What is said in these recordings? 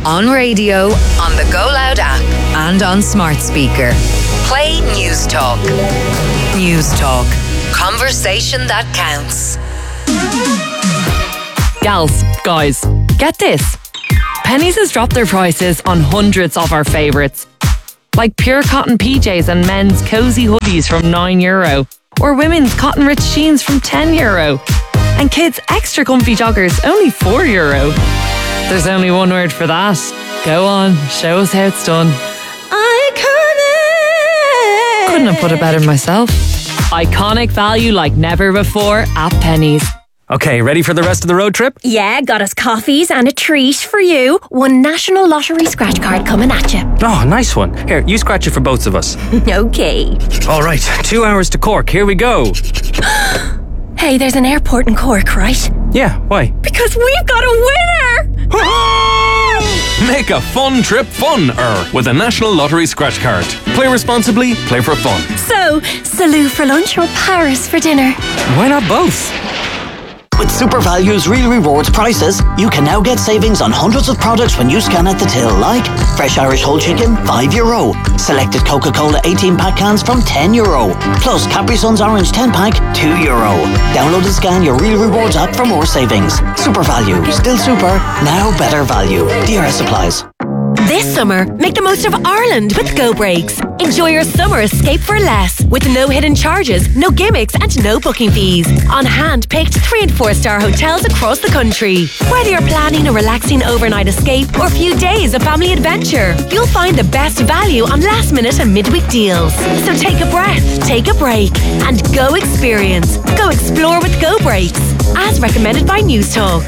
on radio, on the Go Loud app, and on smart speaker. Play News Talk. News Talk. Conversation that counts. Gals, guys, get this. Penneys has dropped their prices on hundreds of our favourites. Like pure cotton PJs and men's cosy hoodies from €9, or women's cotton rich jeans from €10, and kids' extra comfy joggers only €4. There's only one word for that. Go on, show us how it's done. Iconic! Couldn't have put it better myself. Iconic value like never before at Penneys. Okay, ready for the rest of the road trip? Yeah, got us coffees and a treat for you. One National Lottery scratch card coming at you. Oh, nice one. Here, you scratch it for both of us. Okay. All right, 2 hours to Cork. Here we go. Hey, there's an airport in Cork, right? Yeah, why? Because we've got a winner! Make a fun trip fun-er with a National Lottery scratch card. Play responsibly, play for fun. So, Salou for lunch or Paris for dinner? Why not both? With SuperValue's Real Rewards prices, you can now get savings on hundreds of products when you scan at the till, like fresh Irish whole chicken, €5. Selected Coca-Cola 18-pack cans from €10. Plus Capri Sun's Orange 10-pack, €2. Download and scan your Real Rewards app for more savings. SuperValue. Still super, now better value. DRS applies. This summer, make the most of Ireland with Go Breaks. Enjoy your summer escape for less, with no hidden charges, no gimmicks and no booking fees. On hand-picked 3- and 4-star hotels across the country. Whether you're planning a relaxing overnight escape or a few days of family adventure, you'll find the best value on last-minute and midweek deals. So take a breath, take a break, and go experience. Go explore with Go Breaks, as recommended by News Talk.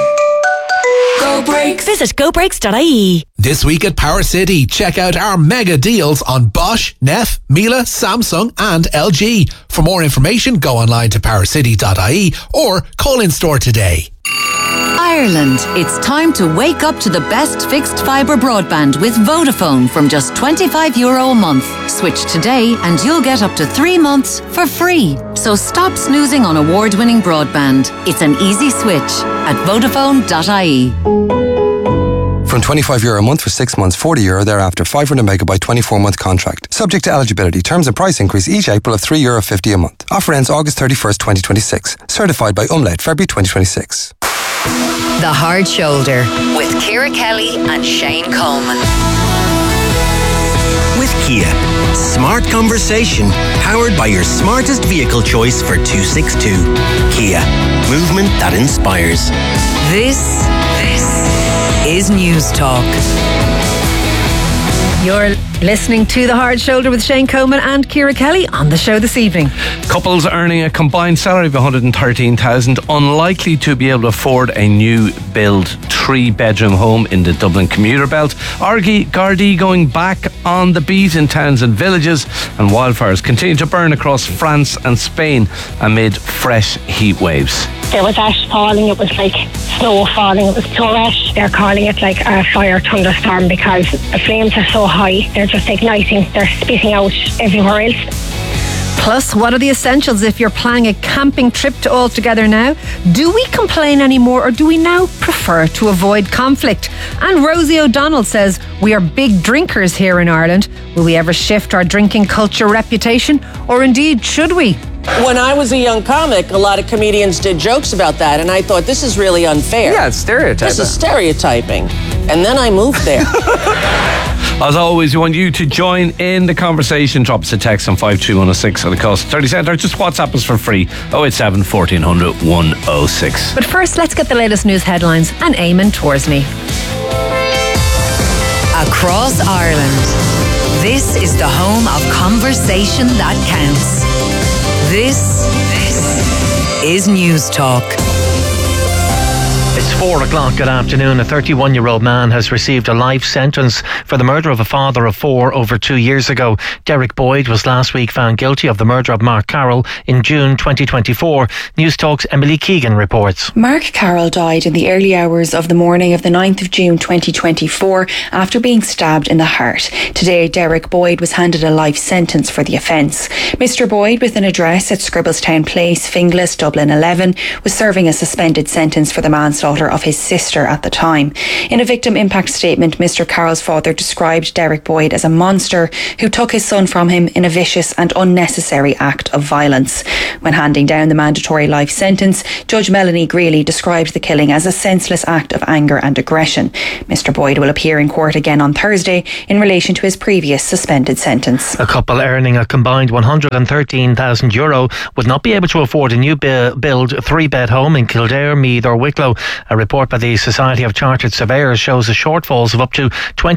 Go Breaks. Visit gobreaks.ie. This week at Power City, check out our mega deals on Bosch, Neff, Miele, Samsung and LG. For more information, go online to powercity.ie or call in store today. Ireland, it's time to wake up to the best fixed fibre broadband with Vodafone from just €25 a month. Switch today and you'll get up to 3 months for free. So stop snoozing on award-winning broadband. It's an easy switch at Vodafone.ie. From €25 a month for 6 months, €40 thereafter, 500 megabyte 24-month contract. Subject to eligibility. Terms and price increase each April of €3.50 a month. Offer ends August 31st, 2026. Certified by Umlaut, February 2026. The Hard Shoulder with Ciara Kelly and Shane Coleman. With Kia, smart conversation powered by your smartest vehicle choice for 262. Kia, movement that inspires. This is News Talk. You're listening to The Hard Shoulder with Shane Coleman and Ciara Kelly on the show this evening. Couples earning a combined salary of $113,000 unlikely to be able to afford a new build 3-bedroom home in the Dublin commuter belt. Gardaí going back on the beat in towns and villages, and wildfires continue to burn across France and Spain amid fresh heat waves. There was ash falling, it was like snow falling, it was so ash. They're calling it like a fire thunderstorm because the flames are so high, they're just igniting, they're spitting out everywhere else. Plus, what are the essentials if you're planning a camping trip to all together now? Do we complain anymore or do we now prefer to avoid conflict? And Rosie O'Donnell says, we are big drinkers here in Ireland. Will we ever shift our drinking culture reputation? Or indeed, should we? When I was a young comic, a lot of comedians did jokes about that, and I thought, this is really unfair. Yeah, it's stereotyping. This is stereotyping. And then I moved there. As always, we want you to join in the conversation. Drop us a text on 53106 at the cost 30 cents, or just WhatsApp us for free, 087 1400 106. But first, let's get the latest news headlines and Eamon Torsney. Across Ireland, this is the home of conversation that counts. This is News Talk. It's 4 o'clock. Good afternoon. A 31-year-old man has received a life sentence for the murder of a father of 4 over 2 years ago. Derek Boyd was last week found guilty of the murder of Mark Carroll in June 2024. News Talk's Emily Keegan reports. Mark Carroll died in the early hours of the morning of the 9th of June 2024 after being stabbed in the heart. Today, Derek Boyd was handed a life sentence for the offence. Mr. Boyd, with an address at Scribbletown Place, Finglas, Dublin 11, was serving a suspended sentence for the manslaughter of his sister at the time. In a victim impact statement, Mr. Carroll's father described Derek Boyd as a monster who took his son from him in a vicious and unnecessary act of violence. When handing down the mandatory life sentence, Judge Melanie Greeley described the killing as a senseless act of anger and aggression. Mr. Boyd will appear in court again on Thursday in relation to his previous suspended sentence. A couple earning a combined €113,000 would not be able to afford a new build 3-bed home in Kildare, Meath or Wicklow. A report by the Society of Chartered Surveyors shows a shortfalls of up to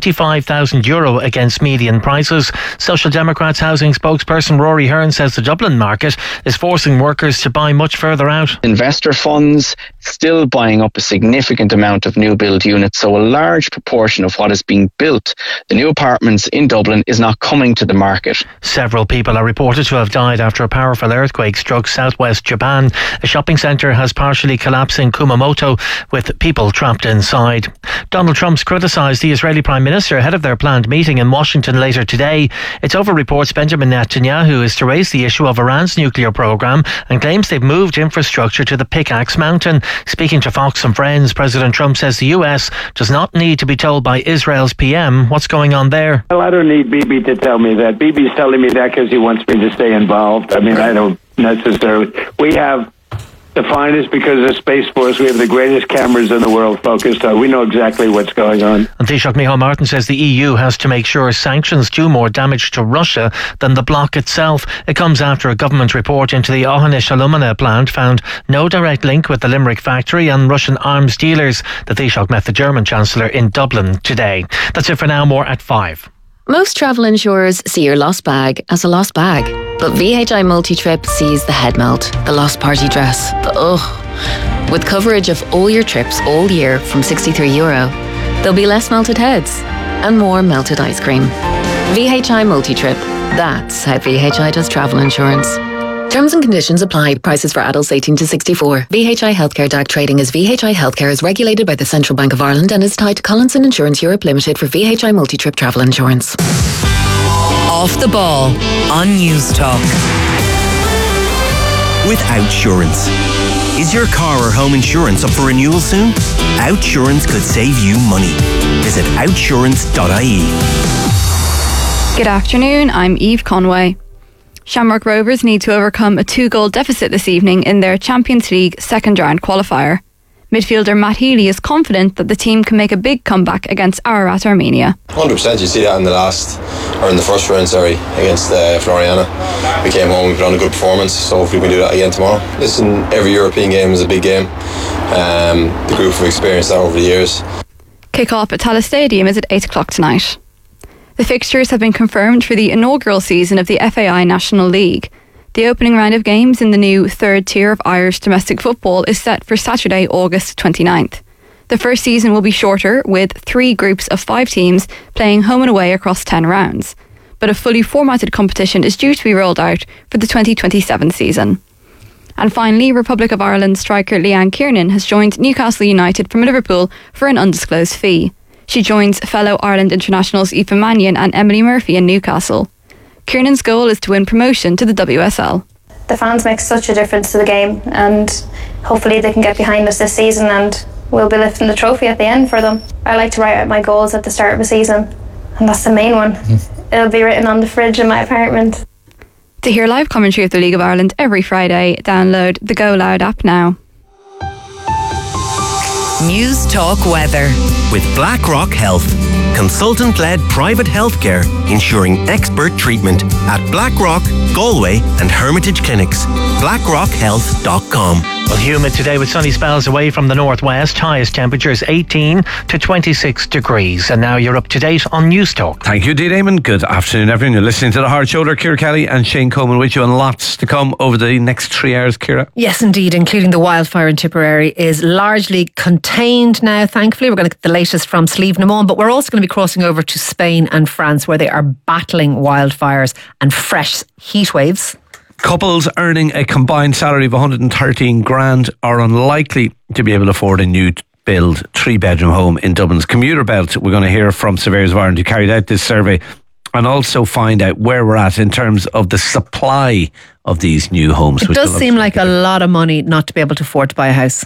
€25,000 against median prices. Social Democrats housing spokesperson Rory Hearn says the Dublin market is forcing workers to buy much further out. Investor funds still buying up a significant amount of new build units, so a large proportion of what is being built, the new apartments in Dublin, is not coming to the market. Several people are reported to have died after a powerful earthquake struck southwest Japan. A shopping centre has partially collapsed in Kumamoto with people trapped inside. Donald Trump's criticised the Israeli Prime Minister ahead of their planned meeting in Washington later today. It's over reports Benjamin Netanyahu is to raise the issue of Iran's nuclear programme and claims they've moved infrastructure to the Pickaxe Mountain. Speaking to Fox and Friends, President Trump says the US does not need to be told by Israel's PM what's going on there. Well, I don't need Bibi to tell me that. Bibi's telling me that because he wants me to stay involved. I mean, I don't necessarily. We have the finest, because of Space Force, we have the greatest cameras in the world focused on. We know exactly what's going on. And Taoiseach Micheál Martin says the EU has to make sure sanctions do more damage to Russia than the bloc itself. It comes after a government report into the Aughanish alumina plant found no direct link with the Limerick factory and Russian arms dealers. The Taoiseach met the German Chancellor in Dublin today. That's it for now. More at 5. Most travel insurers see your lost bag as a lost bag. But VHI Multi-Trip sees the head melt, the lost party dress, the ugh. With coverage of all your trips all year from €63, there'll be less melted heads and more melted ice cream. VHI Multi-Trip. That's how VHI does travel insurance. Terms and conditions apply. Prices for adults 18 to 64. VHI Healthcare DAC trading as VHI Healthcare is regulated by the Central Bank of Ireland and is tied to Collinson Insurance Europe Limited for VHI Multi-Trip travel insurance. Off the ball on News Talk. With Outsurance. Is your car or home insurance up for renewal soon? Outsurance could save you money. Visit outsurance.ie. Good afternoon, I'm Eve Conway. Shamrock Rovers need to overcome a 2-goal deficit this evening in their Champions League second round qualifier. Midfielder Matt Healy is confident that the team can make a big comeback against Ararat Armenia. 100%, you see that in the first round, against Floriana. We came home, we put on a good performance, so hopefully we can do that again tomorrow. Listen, every European game is a big game. The group have experienced that over the years. Kick-off at Tallaght Stadium is at 8 o'clock tonight. The fixtures have been confirmed for the inaugural season of the FAI National League. The opening round of games in the new third tier of Irish domestic football is set for Saturday, August 29th. The first season will be shorter, with 3 groups of 5 teams playing home and away across 10 rounds. But a fully formatted competition is due to be rolled out for the 2027 season. And finally, Republic of Ireland striker Leanne Kiernan has joined Newcastle United from Liverpool for an undisclosed fee. She joins fellow Ireland internationals Aoife Mannion and Emily Murphy in Newcastle. Kiernan's goal is to win promotion to the WSL. The fans make such a difference to the game, and hopefully they can get behind us this season and we'll be lifting the trophy at the end for them. I like to write out my goals at the start of a season, and that's the main one. It'll be written on the fridge in my apartment. To hear live commentary of the League of Ireland every Friday, download the Go Loud app now. News Talk Weather. With BlackRock Health. Consultant-led private healthcare ensuring expert treatment at BlackRock, Galway and Hermitage Clinics. BlackRockHealth.com. Well, humid today with sunny spells away from the northwest. Highest temperatures 18 to 26 degrees. And now you're up to date on News Talk. Thank you, Dee Damon. Good afternoon, everyone. You're listening to The Hard Shoulder. Ciara Kelly and Shane Coleman with you, and lots to come over the next 3 hours, Ciara. Yes, indeed, including the wildfire in Tipperary is largely contained now, thankfully. We're going to get the latest from Slievenamon, but we're also going to be crossing over to Spain and France, where they are battling wildfires and fresh heat waves. Couples earning a combined salary of 113 grand are unlikely to be able to afford a new build 3-bedroom home in Dublin's commuter belt. We're going to hear from Surveyors of Ireland who carried out this survey and also find out where we're at in terms of the supply of these new homes. It does seem like a lot of money not to be able to afford to buy a house.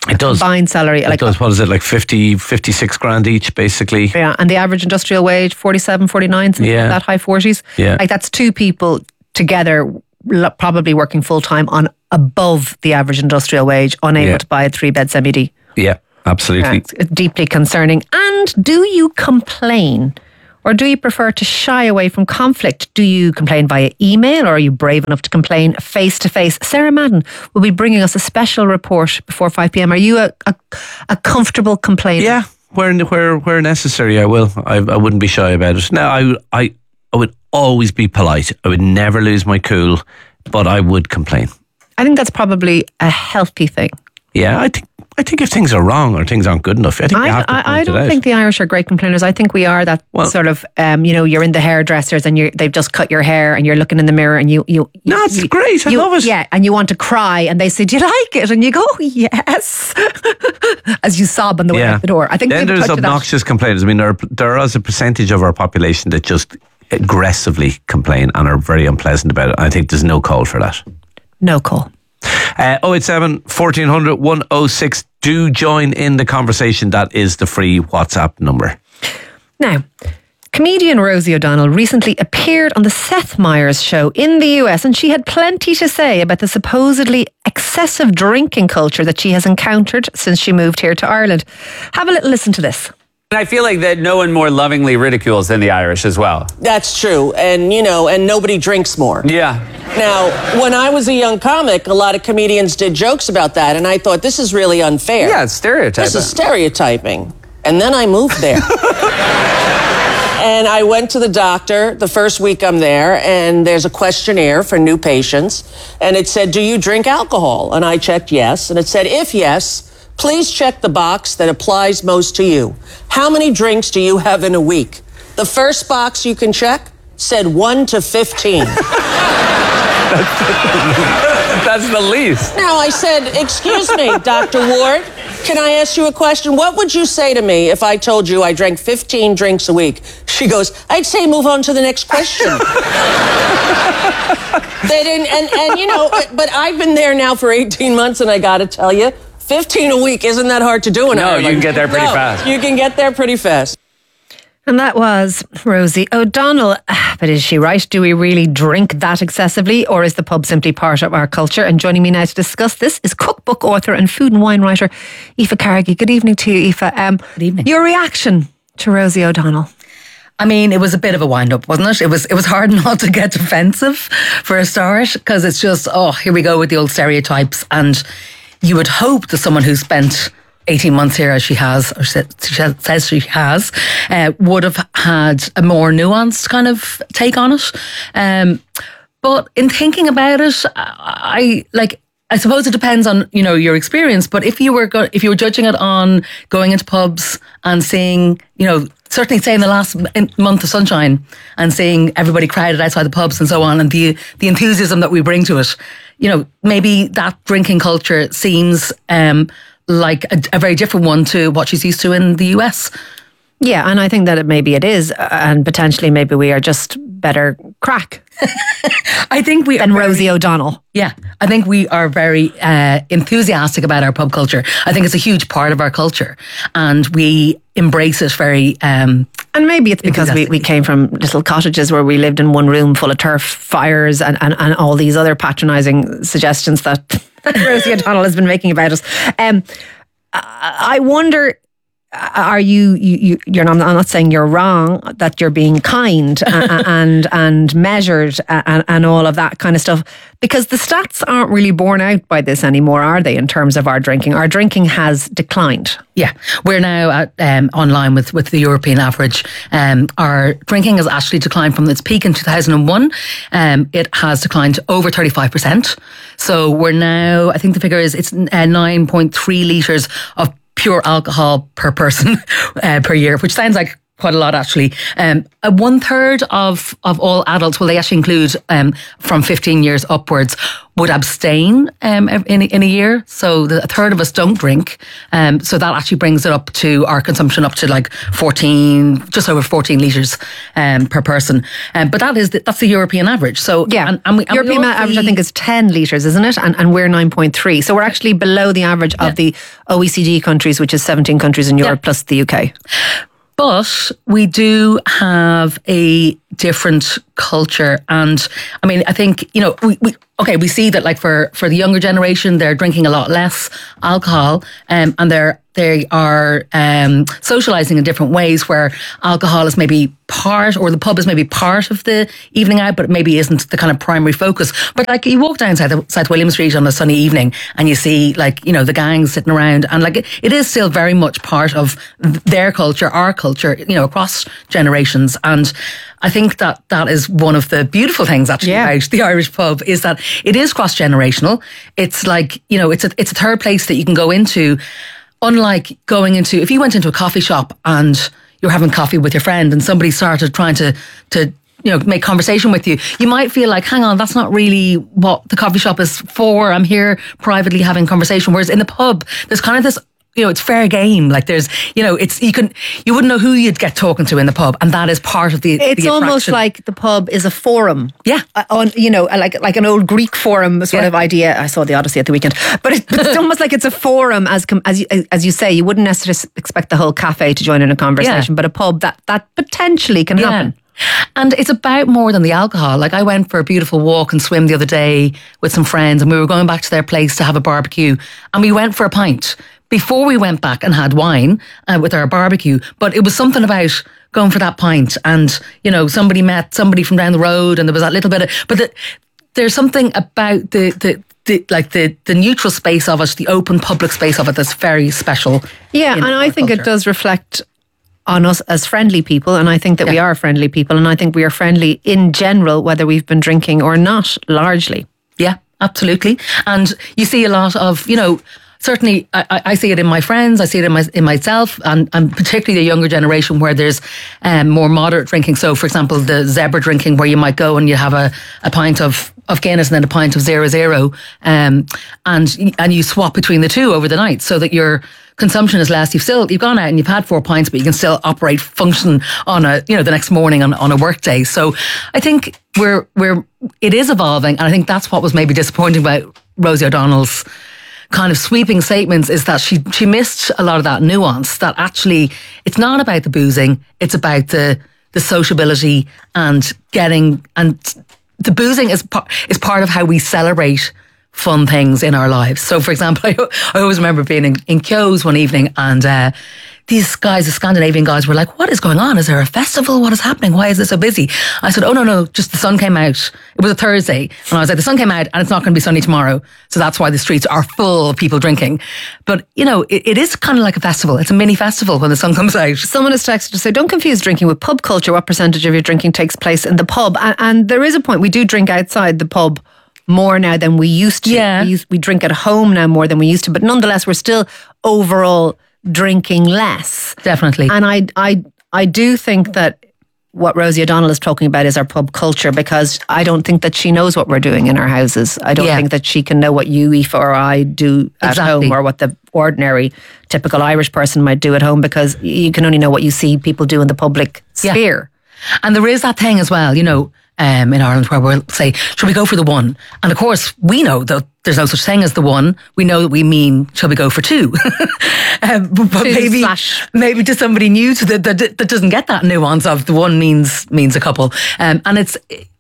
It does. Combined salary. It does. What is it, like 50, 56 grand each, basically? Yeah, and the average industrial wage, 47, 49, something like that, high 40s. Yeah. Like that's two people together probably working full-time on above the average industrial wage, unable to buy a 3-bed semi-D. Yeah, absolutely. It's deeply concerning. And do you complain? Or do you prefer to shy away from conflict? Do you complain via email, or are you brave enough to complain face to face? Sarah Madden will be bringing us a special report before 5 p.m. Are you a comfortable complainer? Yeah, where necessary, I will. I wouldn't be shy about it. Now, I would always be polite. I would never lose my cool, but I would complain. I think that's probably a healthy thing. Yeah, I think if things are wrong or things aren't good enough, I think you have to point I it don't out. think the Irish are great complainers. I think we are that sort of, you're in the hairdressers and they've just cut your hair and you're looking in the mirror and you no, it's great. I love it. Yeah, and you want to cry and they say, "Do you like it?" And you go, "Yes," as you sob on the way out the door. I think then there's obnoxious complainers. I mean, there is a percentage of our population that just aggressively complain and are very unpleasant about it. I think there's no call for that. No call. 087 1400 106. Do join in the conversation. That is the free WhatsApp number. Now, comedian Rosie O'Donnell recently appeared on the Seth Meyers show in the US, and she had plenty to say about the supposedly excessive drinking culture that she has encountered since she moved here to Ireland. Have a little listen to this. And I feel like that no one more lovingly ridicules than the Irish as well. That's true. And, and nobody drinks more. Yeah. Now, when I was a young comic, a lot of comedians did jokes about that, and I thought, this is really unfair. Yeah, it's stereotyping. This is stereotyping. And then I moved there. And I went to the doctor the first week I'm there, and there's a questionnaire for new patients, and it said, "Do you drink alcohol?" And I checked yes, and it said, "If yes, please check the box that applies most to you. How many drinks do you have in a week?" The first box you can check said 1 to 15. That's the least. Now I said, "Excuse me, Dr. Ward, can I ask you a question? What would you say to me if I told you I drank 15 drinks a week?" She goes, "I'd say move on to the next question." They didn't, but I've been there now for 18 months, and I got to tell you, 15 a week isn't that hard to do in Ireland. No, you can get there pretty fast. You can get there pretty fast. And that was Rosie O'Donnell. But is she right? Do we really drink that excessively, or is the pub simply part of our culture? And joining me now to discuss this is cookbook author and food and wine writer Aoife Carrigy. Good evening to you, Aoife. Good evening. Your reaction to Rosie O'Donnell? I mean, it was a bit of a wind-up, wasn't it? It was hard not to get defensive for a start, because it's just, here we go with the old stereotypes. And you would hope that someone who spent 18 months here, as she has, or says she has, would have had a more nuanced kind of take on it. But in thinking about it, I suppose it depends on, your experience. But if you were judging it on going into pubs and seeing, certainly say in the last month of sunshine, and seeing everybody crowded outside the pubs and so on, and the enthusiasm that we bring to it, maybe that drinking culture seems like a very different one to what she's used to in the US. Yeah, and I think that maybe it is, and potentially maybe we are just better crack. I think we than Rosie O'Donnell. Yeah, I think we are very enthusiastic about our pub culture. I think it's a huge part of our culture, and we embrace it very. And maybe it's because we came from little cottages where we lived in one room full of turf fires and all these other patronising suggestions that Rosie O'Donnell has been making about us. I wonder. Are you're not, I'm not saying you're wrong, that you're being kind and measured and all of that kind of stuff, because the stats aren't really borne out by this anymore, are they, in terms of our drinking? Our drinking has declined. Yeah, we're now at, online with the European average. Our drinking has actually declined from its peak in 2001. It has declined to over 35%. So we're now, I think the figure is, it's 9.3 litres of pure alcohol per person per year, which sounds like quite a lot actually. 1/3 of all adults, well, they actually include from 15 years upwards, would abstain in a year. So a third of us don't drink. So that actually brings it up to our consumption up to like 14, just over 14 litres per person. But that's the European average. So yeah, and we European average I think is 10 litres, isn't it? And we're 9.3. So we're actually below the average of the OECD countries, which is 17 countries in Europe plus the UK. But we do have a different culture. And I mean, I think, we see that like for the younger generation, they're drinking a lot less alcohol and they are socialising in different ways where alcohol is maybe part, or the pub is maybe part of the evening out, but it maybe isn't the kind of primary focus. But like you walk down South William Street on a sunny evening and you see like, the gangs sitting around, and like it is still very much part of their culture, our culture, across generations. And I think that is one of the beautiful things actually about the Irish pub, is that it is cross-generational. It's like, it's a third place that you can go into. Unlike going into, if you went into a coffee shop and you're having coffee with your friend and somebody started trying to make conversation with you, you might feel like, hang on, that's not really what the coffee shop is for. I'm here privately having conversation. Whereas in the pub, there's kind of this, it's fair game. Like there's, you wouldn't know who you'd get talking to in the pub, and that is part of the. It's the almost like the pub is a forum. Yeah, like an old Greek forum sort of idea. I saw the Odyssey at the weekend, but it's almost like it's a forum. As you say, you wouldn't necessarily expect the whole cafe to join in a conversation, but a pub that potentially can happen. And it's about more than the alcohol. Like I went for a beautiful walk and swim the other day with some friends, and we were going back to their place to have a barbecue, and we went for a pint before we went back and had wine with our barbecue. But it was something about going for that pint, and somebody met somebody from down the road, and there was that little bit of, there's something about the neutral space of it, the open public space of it, that's very special. Yeah, and I think it does reflect on us as friendly people, and I think that we are friendly people, and I think we are friendly in general, whether we've been drinking or not, largely. Yeah, absolutely. And you see a lot of, certainly, I see it in my friends, I see it in myself, and particularly the younger generation where there's more moderate drinking. So, for example, the zebra drinking, where you might go and you have a pint of Guinness and then a pint of 0.0, and you swap between the two over the night, so that your consumption is less. You've gone out and you've had 4 pints, but you can still function on the next morning on a work day. So I think it is evolving, and I think that's what was maybe disappointing about Rosie O'Donnell's kind of sweeping statements, is that she missed a lot of that nuance, that actually it's not about the boozing, it's about the sociability and the boozing is part of how we celebrate fun things in our lives. So for example, I always remember being in Kyo's one evening, and these guys, the Scandinavian guys, were like, what is going on? Is there a festival? What is happening? Why is it so busy? I said, oh, no, just the sun came out. It was a Thursday. And I was like, the sun came out and it's not going to be sunny tomorrow. So that's why the streets are full of people drinking. But, it is kind of like a festival. It's a mini festival when the sun comes out. Someone has texted to say, don't confuse drinking with pub culture. What percentage of your drinking takes place in the pub? And there is a point. We do drink outside the pub more now than we used to. Yeah. We drink at home now more than we used to. But nonetheless, we're still overall drinking less. Definitely. And I do think that what Rosie O'Donnell is talking about is our pub culture, because I don't think that she knows what we're doing in our houses. I don't think that she can know what you, Aoife, or I do at home, or what the ordinary, typical Irish person might do at home, because you can only know what you see people do in the public sphere. And there is that thing as well, in Ireland, where we'll say, should we go for the one? And of course, we know that there's no such thing as the one. We know that we mean, shall we go for two? But maybe to somebody new that doesn't get that nuance of the one means a couple. And it's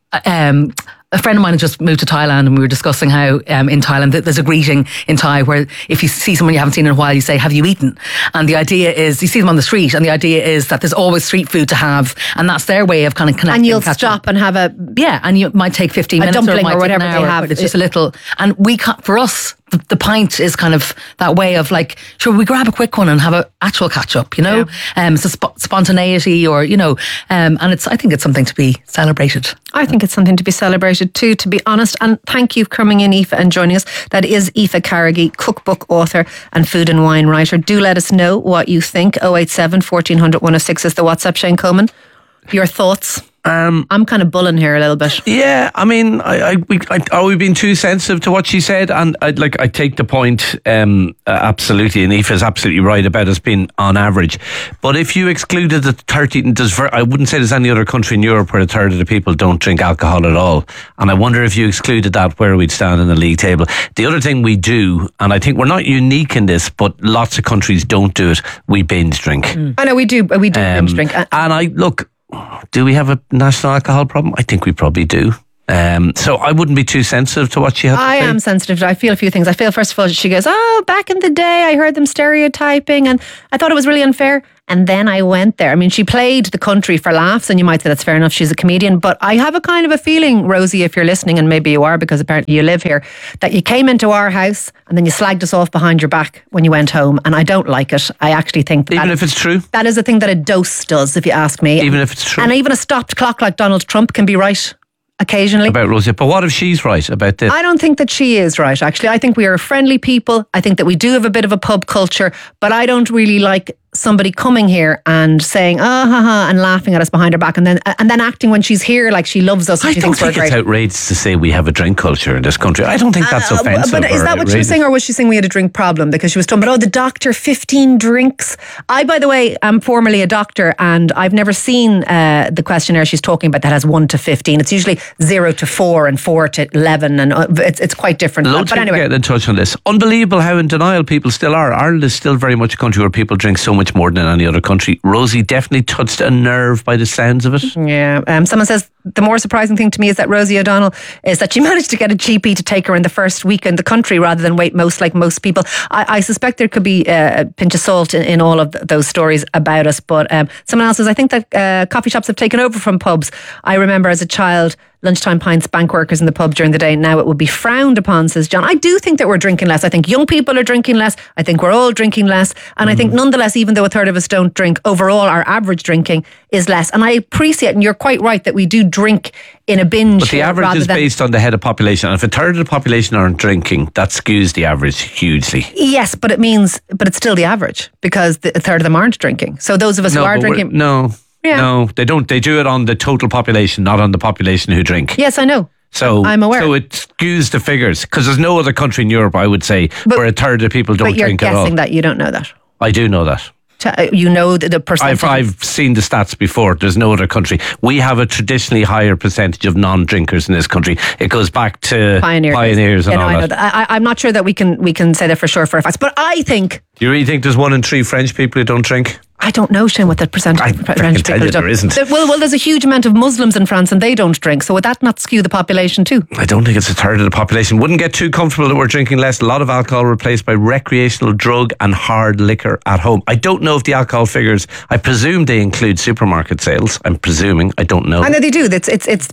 a friend of mine had just moved to Thailand, and we were discussing how in Thailand there's a greeting in Thai where if you see someone you haven't seen in a while, you say, have you eaten? And the idea is, you see them on the street, and the idea is that there's always street food to have, and that's their way of kind of connecting. And you'll stop and have and you might take 15 minutes dumpling or whatever an hour, they have. but it's just a little. And for us, the pint is kind of that way of like, sure, we grab a quick one and have a actual catch up, you know? So spontaneity or, you know, and I think it's something to be celebrated. I think it's something to be celebrated too, to be honest. And thank you for coming in, Aoife, and joining us. That is Aoife Carrigy, cookbook author and food and wine writer. Do let us know what you think. 087 1400 106 is the WhatsApp. Shane Coleman, your thoughts? I'm kind of bulling here a little bit. Yeah, I mean, are we being too sensitive to what she said? And I take the point, absolutely, and Aoife's absolutely right about us being on average. But if you excluded the 30, I wouldn't say there's any other country in Europe where a third of the people don't drink alcohol at all. And I wonder if you excluded that, where we'd stand in the league table. The other thing we do, and I think we're not unique in this, but lots of countries don't do it, we binge drink. I know we do binge drink. And do we have a national alcohol problem? I think we probably do. So I wouldn't be too sensitive to what she had to say. I am sensitive. I feel a few things. I feel, first of all, she goes, back in the day, I heard them stereotyping and I thought it was really unfair. And then I went there. I mean, she played the country for laughs, and you might say that's fair enough. She's a comedian. But I have a kind of a feeling, Rosie, if you're listening, and maybe you are because apparently you live here, that you came into our house and then you slagged us off behind your back when you went home. And I don't like it. I actually think even if it's true? That is a thing that a dose does, if you ask me. Even if it's true? And even a stopped clock like Donald Trump can be right occasionally. About Rosie. But what if she's right about this? I don't think that she is right, actually. I think we are friendly people. I think that we do have a bit of a pub culture, but I don't really like somebody coming here and saying and laughing at us behind her back and then acting when she's here like she loves us and she thinks we're great. I don't think it's outrageous to say we have a drink culture in this country. I don't think that's offensive. But is that what she was saying, or was she saying we had a drink problem? Because she was talking about, the doctor, 15 drinks. I, by the way, am formerly a doctor, and I've never seen the questionnaire she's talking about that has 1 to 15. It's usually 0 to 4 and 4 to 11, and it's quite different. Loads but anyway, get in touch on this. Unbelievable how in denial people still are. Ireland is still very much a country where people drink so much more than any other country. Rosie definitely touched a nerve by the sounds of it. Yeah. Someone says the more surprising thing to me is that Rosie O'Donnell is that she managed to get a GP to take her in the first week in the country rather than wait most people. I suspect there could be a pinch of salt in all of those stories about us. But someone else says, I think that coffee shops have taken over from pubs. I remember as a child, lunchtime pints, bank workers in the pub during the day. Now it would be frowned upon, says John. I do think that we're drinking less. I think young people are drinking less. I think we're all drinking less. And I think nonetheless, even though a third of us don't drink, overall our average drinking is less. And I appreciate, and you're quite right, that we do drink in a binge. But the average is based on the head of population. And if a third of the population aren't drinking, that skews the average hugely. Yes, but it's still the average because a third of them aren't drinking. So those of us who are drinking... Yeah. No, they don't. They do it on the total population, not on the population who drink. Yes, I know. So I'm aware. So it skews the figures because there's no other country in Europe, I would say, where a third of people don't drink at all. But you're guessing that you don't know that. I do know that. You know the percentage. I've seen the stats before. There's no other country. We have a traditionally higher percentage of non-drinkers in this country. It goes back to pioneers and all that. I'm not sure that we can say that for sure for a fact. But I think... Do you really think there's 1 in 3 French people who don't drink? I don't know, Shane, what that percentage of French people don't. There isn't. Well, there's a huge amount of Muslims in France and they don't drink. So would that not skew the population too? I don't think it's a third of the population. Wouldn't get too comfortable that we're drinking less. A lot of alcohol replaced by recreational drug and hard liquor at home. I don't know if the alcohol figures, I presume they include supermarket sales. I'm presuming. I don't know. I know they do. It's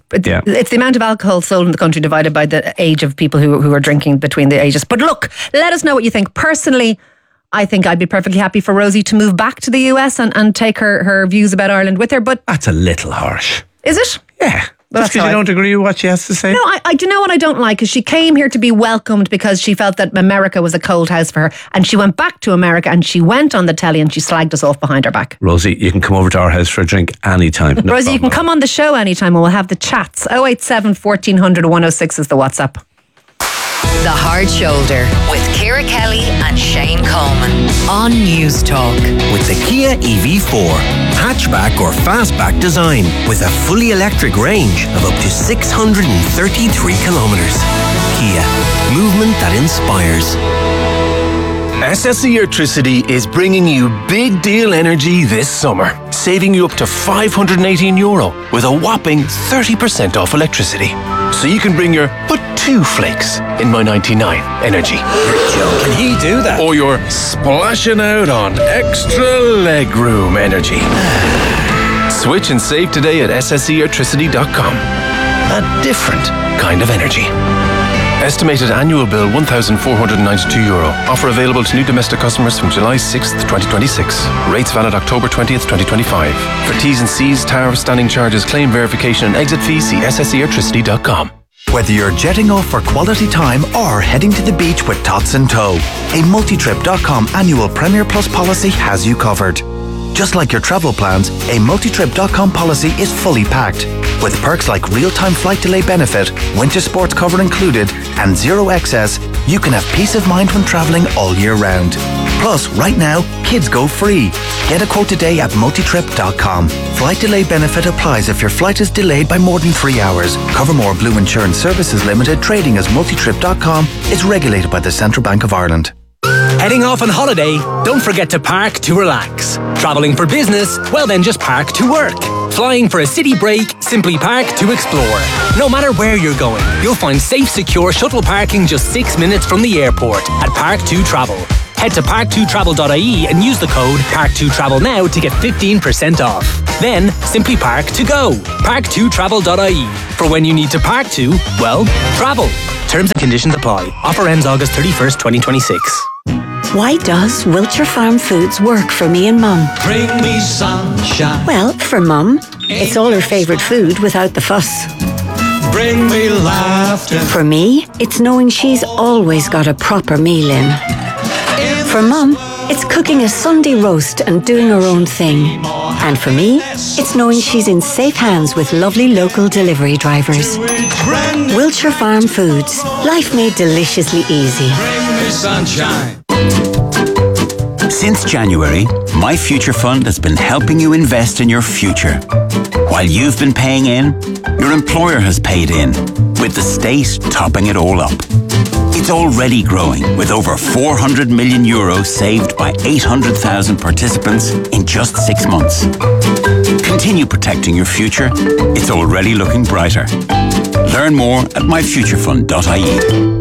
the amount of alcohol sold in the country divided by the age of people who are drinking between the ages. But look, let us know what you think. Personally, I think I'd be perfectly happy for Rosie to move back to the US and take her views about Ireland with her. But that's a little harsh. Is it? Yeah. Just because you don't agree with what she has to say? No, I do know what I don't like is she came here to be welcomed because she felt that America was a cold house for her. And she went back to America and she went on the telly and she slagged us off behind her back. Rosie, you can come over to our house for a drink anytime. No Rosie, you can come on the show anytime and we'll have the chats. 087 1400 106 is the WhatsApp. The Hard Shoulder with Ciara Kelly and Shane Coleman on News Talk. With the Kia EV4, hatchback or fastback design with a fully electric range of up to 633 kilometres. Kia, movement that inspires. SSE Electricity is bringing you big deal energy this summer, saving you up to €518 with a whopping 30% off electricity. So you can bring your put 2 flakes in my 99 energy. You're joking, he do that? Or your splashing out on extra legroom energy. Switch and save today at sseelectricity.com. A different kind of energy. Estimated annual bill €1,492. Offer available to new domestic customers from July 6th, 2026. Rates valid October 20th, 2025. For T's and C's, tariff, standing charges, claim verification and exit fees, see sscelectricity.com. Whether you're jetting off for quality time or heading to the beach with tots in tow, a multitrip.com annual Premier Plus policy has you covered. Just like your travel plans, a multitrip.com policy is fully packed. With perks like real-time flight delay benefit, winter sports cover included, and zero excess, you can have peace of mind when travelling all year round. Plus, right now, kids go free. Get a quote today at multitrip.com. Flight delay benefit applies if your flight is delayed by more than 3 hours. Covermore Blue Insurance Services Limited, trading as multitrip.com, is regulated by the Central Bank of Ireland. Heading off on holiday? Don't forget to park to relax. Travelling for business? Well then just park to work. Flying for a city break? Simply park to explore. No matter where you're going, you'll find safe, secure shuttle parking just 6 minutes from the airport at Park2Travel. Head to park2travel.ie and use the code Park2Travel now to get 15% off. Then simply park to go. Park2travel.ie. For when you need to park to, well, travel. Terms and conditions apply. Offer ends August 31st, 2026. Why does Wiltshire Farm Foods work for me and Mum? Bring me sunshine. Well, for Mum, it's all her favourite food without the fuss. Bring me laughter. For me, it's knowing she's always got a proper meal in. For Mum, it's cooking a Sunday roast and doing her own thing. And for me, it's knowing she's in safe hands with lovely local delivery drivers. Wiltshire Farm Foods. Life made deliciously easy. Bring me sunshine. Since January, My Future Fund has been helping you invest in your future. While you've been paying in, your employer has paid in, with the state topping it all up. It's already growing, with over €400 million saved by 800,000 participants in just 6 months. Continue protecting your future. It's already looking brighter. Learn more at myfuturefund.ie.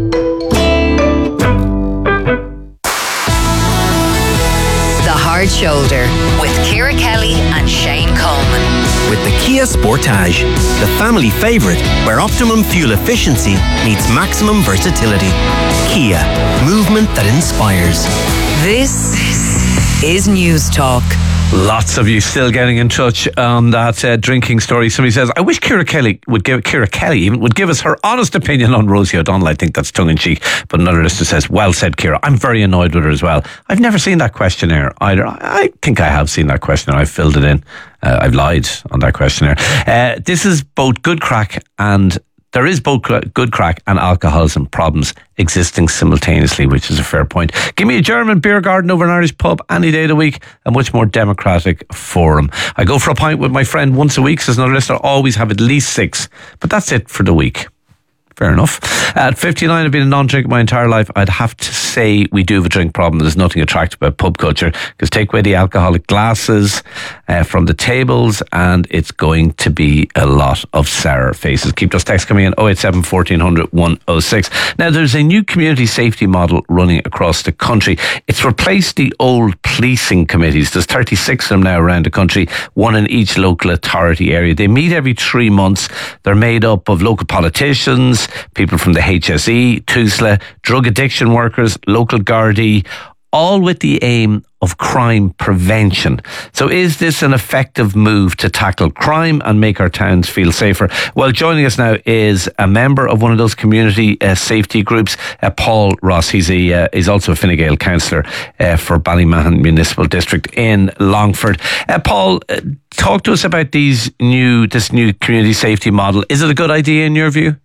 The Hard Shoulder with Ciara Kelly and Shane Coleman. With the Kia Sportage, the family favourite where optimum fuel efficiency meets maximum versatility. Kia, movement that inspires. This is News Talk. Lots of you still getting in touch on that drinking story. Somebody says, I wish Ciara Kelly would give us her honest opinion on Rosie O'Donnell. I think that's tongue-in-cheek. But another listener says, well said, Ciara. I'm very annoyed with her as well. I've never seen that questionnaire either. I think I have seen that questionnaire. I've filled it in. I've lied on that questionnaire. This is both good crack and... There is both good crack and alcoholism problems existing simultaneously, which is a fair point. Give me a German beer garden over an Irish pub any day of the week, a much more democratic forum. I go for a pint with my friend once a week, says another listener. Always have at least 6, but that's it for the week. Fair enough. At 59, I've been a non-drinker my entire life. I'd have to say we do have a drink problem. There's nothing attractive about pub culture, because take away the alcoholic glasses from the tables and it's going to be a lot of sour faces. Keep those texts coming in, 087 1400 106. Now, there's a new community safety model running across the country. It's replaced the old policing committees. There's 36 of them now around the country, one in each local authority area. They meet every 3 months. They're made up of local politicians, people from the HSE, TUSLA, drug addiction workers, local Gardaí, all with the aim of crime prevention. So is this an effective move to tackle crime and make our towns feel safer? Well, joining us now is a member of one of those community safety groups, Paul Ross. He's also a Fine Gael councillor for Ballymahon Municipal District in Longford. Paul, talk to us about this new community safety model. Is it a good idea in your view?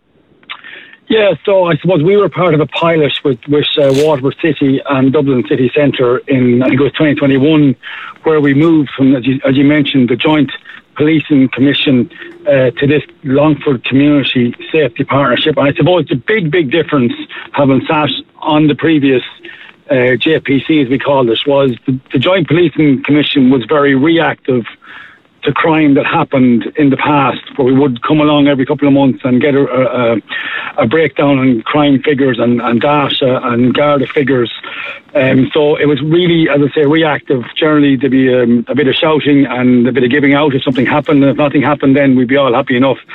Yeah, so I suppose we were part of a pilot with Waterford City and Dublin City Centre in, I think it was 2021, where we moved from, as you mentioned, the Joint Policing Commission to this Longford Community Safety Partnership. And I suppose the big difference, having sat on the previous JPC, as we called it, was the Joint Policing Commission was very reactive to crime that happened in the past, where we would come along every couple of months and get a breakdown on crime figures and data and Garda figures. So it was really, as I say, reactive. Generally, there'd be a bit of shouting and a bit of giving out if something happened. And if nothing happened, then we'd be all happy enough.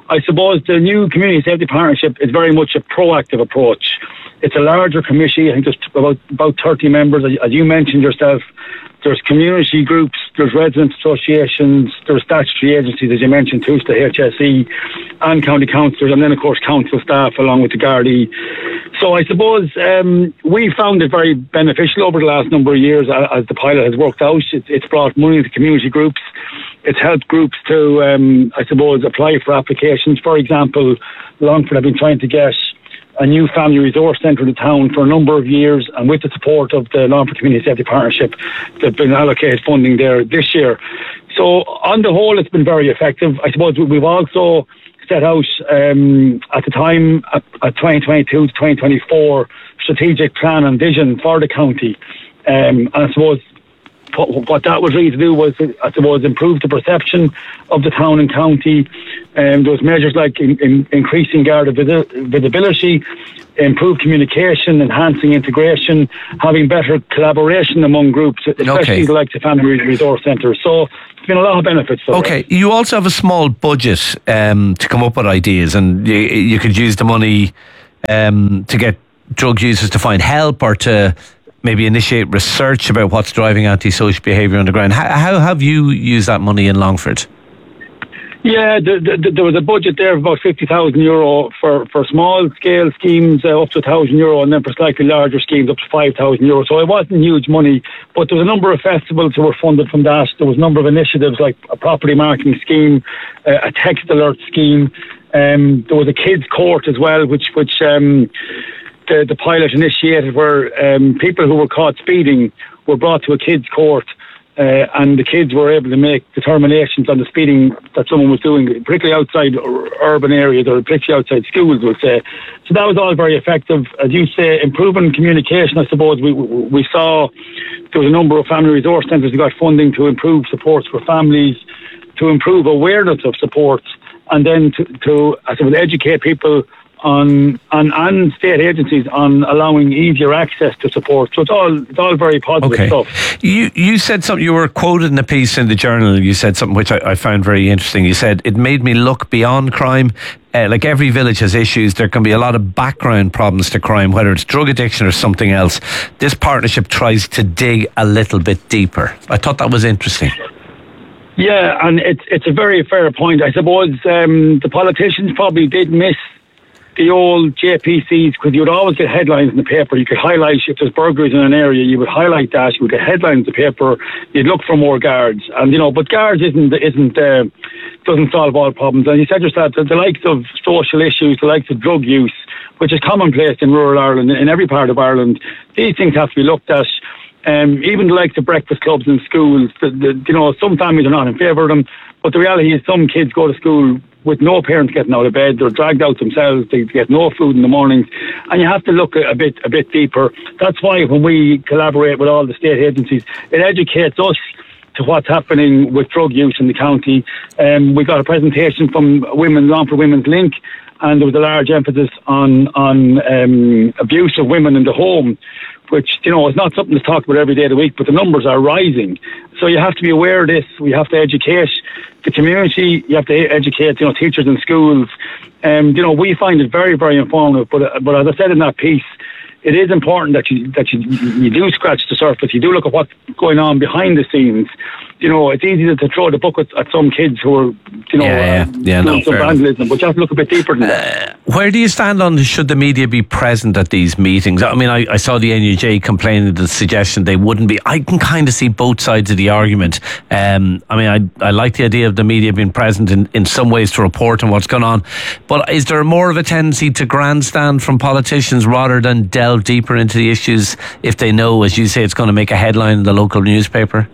I suppose the new Community Safety Partnership is very much a proactive approach. It's a larger committee. I think there's about 30 members, as you mentioned yourself. There's community groups, there's resident associations, there's statutory agencies, as you mentioned, too, the HSE and county councillors, and then, of course, council staff along with the Gardaí. So I suppose we found it very beneficial over the last number of years as the pilot has worked out. It's brought money to community groups. It's helped groups to, I suppose, apply for applications. For example, Longford have been trying to get a new family resource centre in the town for a number of years, and with the support of the Longford Community Safety Partnership, they've been allocated funding there this year. So on the whole, it's been very effective. I suppose we've also set out at the time a 2022 to 2024 strategic plan and vision for the county, and I suppose what that was really to do was, I suppose, improve the perception of the town and county. There was measures like increasing Garda visibility, improved communication, enhancing integration, having better collaboration among groups, especially like the family resource centres. So there's been a lot of benefits. Okay, you also have a small budget to come up with ideas, and you could use the money to get drug users to find help or to maybe initiate research about what's driving antisocial behaviour on the ground. How have you used that money in Longford? Yeah, there was a budget there of about €50,000 for small scale schemes, up to €1,000, and then for slightly larger schemes up to €5,000. So it wasn't huge money, but there was a number of festivals that were funded from that. There was a number of initiatives like a property marketing scheme, a text alert scheme. There was a kids court as well, which the pilot initiated, where people who were caught speeding were brought to a kids court, and the kids were able to make determinations on the speeding that someone was doing, particularly outside urban areas or particularly outside schools, we'll say. So that was all very effective. As you say, improving communication, I suppose we saw there was a number of family resource centres that got funding to improve supports for families, to improve awareness of supports, and then to I suppose, educate people on state agencies on allowing easier access to support. So it's all very positive stuff. You said something, you were quoted in a piece in the Journal, you said something which I found very interesting. You said, it made me look beyond crime. Like every village has issues, there can be a lot of background problems to crime, whether it's drug addiction or something else. This partnership tries to dig a little bit deeper. I thought that was interesting. Yeah, and it's a very fair point. I suppose the politicians probably did miss the old JPCs, because you would always get headlines in the paper. You could highlight, if there's burglaries in an area, you would highlight that. You would get headlines in the paper. You'd look for more guards, and but guards doesn't solve all problems. And you said yourself that the likes of social issues, the likes of drug use, which is commonplace in rural Ireland, in every part of Ireland, these things have to be looked at. Even the likes of breakfast clubs in schools, some families are not in favour of them, but the reality is some kids go to school with no parents getting out of bed. They're dragged out themselves. They get no food in the mornings, and you have to look a bit deeper. That's why when we collaborate with all the state agencies, it educates us to what's happening with drug use in the county. We got a presentation from Longford Women's Link, and there was a large emphasis on abuse of women in the home, which is not something that's talked about every day of the week, but the numbers are rising. So you have to be aware of this. We have to educate the community. You have to educate teachers in schools. We find it very, very informative. But as I said in that piece, it is important that you do scratch the surface. You do look at what's going on behind the scenes. It's easy to throw the book at some kids who are doing some vandalism, but you have to look a bit deeper than that. Where do you stand on should the media be present at these meetings? I mean, I saw the NUJ complaining the suggestion they wouldn't be. I can kind of see both sides of the argument. I like the idea of the media being present in some ways to report on what's going on, but is there more of a tendency to grandstand from politicians rather than delve deeper into the issues if they know, as you say, it's going to make a headline in the local newspaper?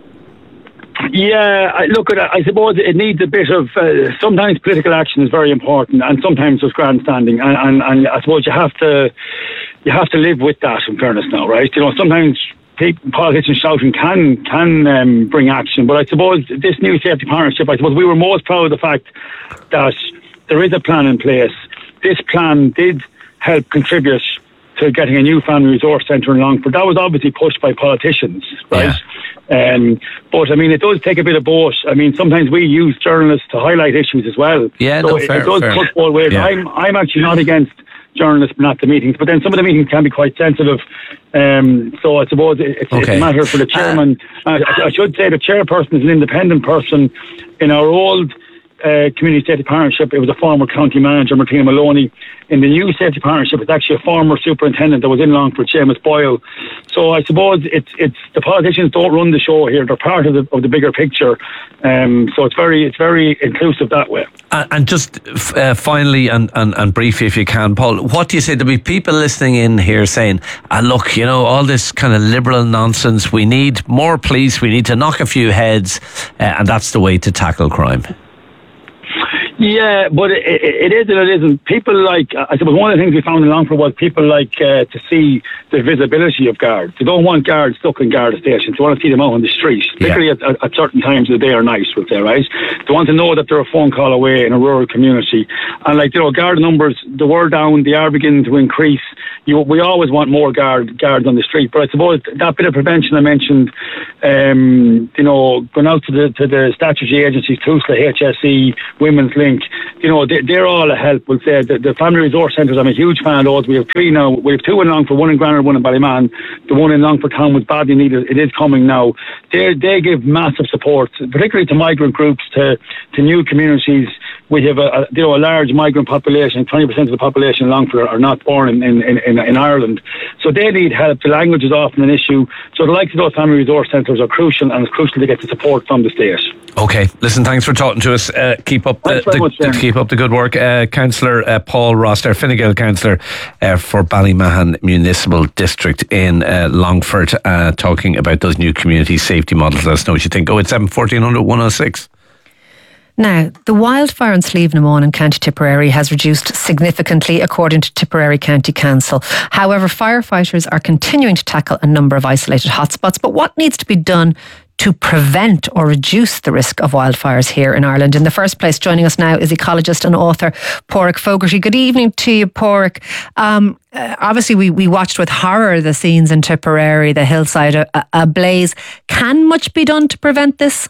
Yeah, I suppose it needs a bit of. Sometimes political action is very important, and sometimes there's grandstanding, and I suppose you have to live with that. In fairness, now, right? Sometimes politicians shouting can bring action, but I suppose this new safety partnership. I suppose we were most proud of the fact that there is a plan in place. This plan did help contribute to getting a new family resource centre in Longford. That was obviously pushed by politicians, right? But I mean, it does take a bit of both. I mean, sometimes we use journalists to highlight issues as well. Yeah, so no, it fair, does fair. cut both ways. Yeah. I'm actually not against journalists being at the meetings, but then some of the meetings can be quite sensitive. So I suppose it's a matter for the chairman. I should say the chairperson is an independent person. In our old community safety partnership, it was a former county manager, Martina Maloney. In the new safety partnership, it's actually a former superintendent that was in Longford, Seamus Boyle. So I suppose it's the politicians don't run the show here; they're part of the bigger picture. So it's very inclusive that way. And just finally and briefly, if you can, Paul, what do you say? There'll be people listening in here saying, look, you know, all this kind of liberal nonsense. We need more police. We need to knock a few heads, and that's the way to tackle crime. Yeah, but it is and it isn't. People like, I suppose one of the things we found in Longford was people like to see the visibility of guards. They don't want guards stuck in guard stations. They want to see them out on the street, particularly at certain times of the day or night, we'll say, right? They want to know that they're a phone call away in a rural community. And like, you know, guard numbers, they were down, they are beginning to increase. We always want more guards on the street, but I suppose that bit of prevention I mentioned, you know, going out to the statutory agencies, TUSLA, HSE, Women's Link, you know, they're all a help. We'll say the family resource centres, I'm a huge fan of those. We have 3 now. We have 2 in Longford, 1 in Granard, 1 in Ballyman. The one in Longford Town was badly needed. It is coming now. They give massive support, particularly to migrant groups, to new communities. We have a large migrant population. 20% of the population in Longford are not born in Ireland. So they need help. The language is often an issue. So the likes of those family resource centres are crucial, and it's crucial to get the support from the state. Okay, listen, thanks for talking to us. Keep up the good work. Councillor Paul Ross, Fine Gael Councillor for Ballymahan Municipal District in Longford, talking about those new community safety models. Let us know what you think. 087 1400 106. Now, the wildfire in Slieve na Món in County Tipperary has reduced significantly, according to Tipperary County Council. However, firefighters are continuing to tackle a number of isolated hotspots. But what needs to be done to prevent or reduce the risk of wildfires here in Ireland? In the first place, joining us now is ecologist and author Pádraig Fogarty. Good evening to you, Pádraig. Obviously, we watched with horror the scenes in Tipperary, the hillside ablaze. Can much be done to prevent this?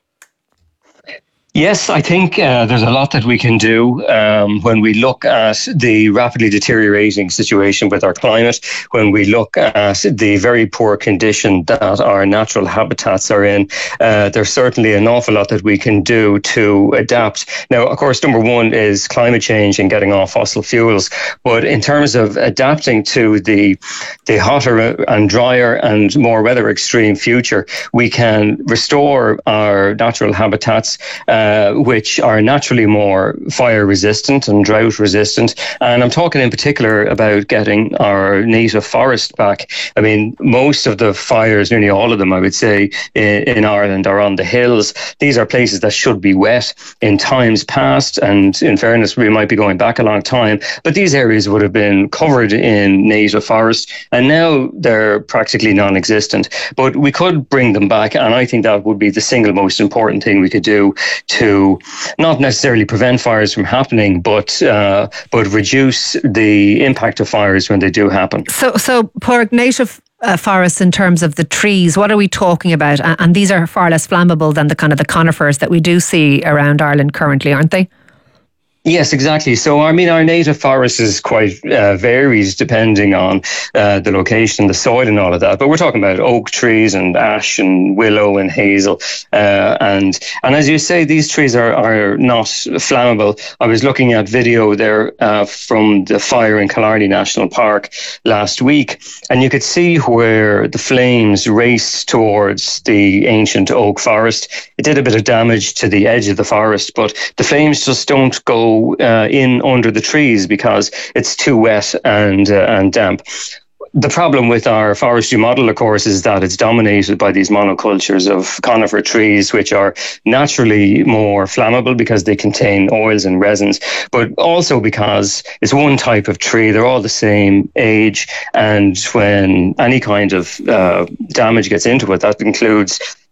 Yes, I think there's a lot that we can do when we look at the rapidly deteriorating situation with our climate, when we look at the very poor condition that our natural habitats are in. There's certainly an awful lot that we can do to adapt. Now, of course, number one is climate change and getting off fossil fuels. But in terms of adapting to the hotter and drier and more weather extreme future, we can restore our natural habitats, which are naturally more fire resistant and drought resistant. And I'm talking in particular about getting our native forest back. I mean, most of the fires, nearly all of them, I would say, in Ireland are on the hills. These are places that should be wet in times past. And in fairness, we might be going back a long time, but these areas would have been covered in native forest. And now they're practically non-existent. But we could bring them back. And I think that would be the single most important thing we could do to not necessarily prevent fires from happening, but reduce the impact of fires when they do happen. So Pádraig, native forests in terms of the trees, what are we talking about? And these are far less flammable than the kind of the conifers that we do see around Ireland currently, aren't they? Yes, exactly. So, I mean, our native forest is quite varied depending on the location, the soil and all of that. But we're talking about oak trees and ash and willow and hazel. And as you say, these trees are not flammable. I was looking at video there from the fire in Killarney National Park last week, and you could see where the flames raced towards the ancient oak forest. It did a bit of damage to the edge of the forest, but the flames just don't go in under the trees because it's too wet and damp. The problem with our forestry model, of course, is that it's dominated by these monocultures of conifer trees, which are naturally more flammable because they contain oils and resins, but also because it's one type of tree. They're all the same age. And when any kind of damage gets into it, that includes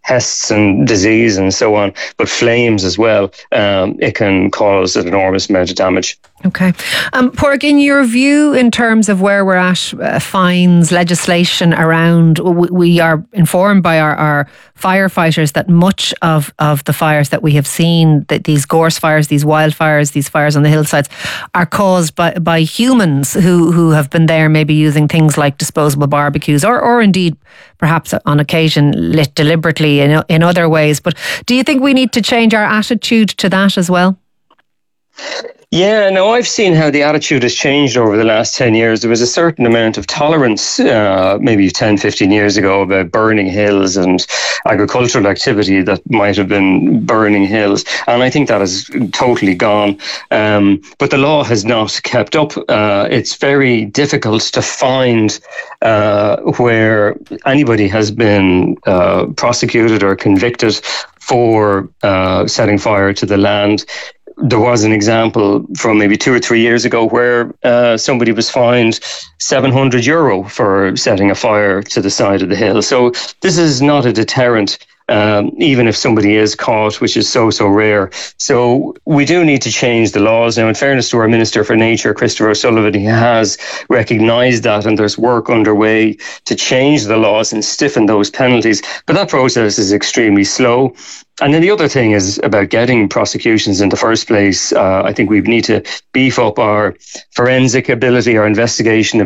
pests and disease and so on, but flames as well, it can cause an enormous amount of damage. Okay. Pádraig, in your view, in terms of where we're at, fines, legislation around, we are informed by our firefighters that much of the fires that we have seen, that these gorse fires, these wildfires, these fires on the hillsides, are caused by humans who have been there maybe using things like disposable barbecues or indeed perhaps on occasion lit deliberately in other ways. But do you think we need to change our attitude to that as well? Yeah, no, I've seen how the attitude has changed over the last 10 years. There was a certain amount of tolerance maybe 10, 15 years ago about burning hills and agricultural activity that might have been burning hills. And I think that has totally gone. But the law has not kept up. It's very difficult to find where anybody has been prosecuted or convicted for setting fire to the land. There was an example from maybe 2 or 3 years ago where somebody was fined €700 for setting a fire to the side of the hill. So this is not a deterrent, even if somebody is caught, which is so rare. So we do need to change the laws. Now, in fairness to our Minister for Nature, Christopher O'Sullivan, he has recognised that, and there's work underway to change the laws and stiffen those penalties. But that process is extremely slow. And then the other thing is about getting prosecutions in the first place. I think we need to beef up our forensic ability, our investigation